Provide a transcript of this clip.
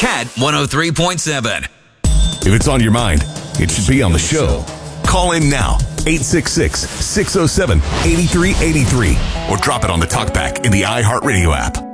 Cat 103.7. If it's on your mind, it should be on the show. Call in now, 866-607-8383, or drop it on the talkback in the iHeartRadio app.